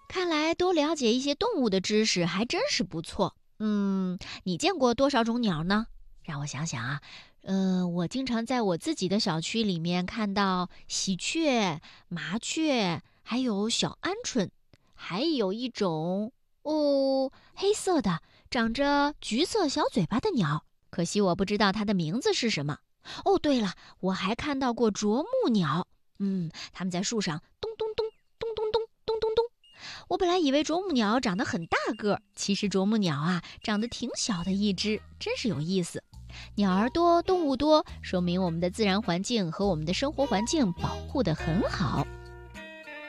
看来多了解一些动物的知识还真是不错。你见过多少种鸟呢？让我想想啊，我经常在我自己的小区里面看到喜鹊、麻雀，还有小鹌鹑，还有一种黑色的，长着橘色小嘴巴的鸟，可惜我不知道它的名字是什么。哦，对了，我还看到过啄木鸟，它们在树上咚咚咚咚咚咚咚咚咚。我本来以为啄木鸟长得很大个，其实啄木鸟啊长得挺小的一只，真是有意思。鸟儿多，动物多，说明我们的自然环境和我们的生活环境保护得很好。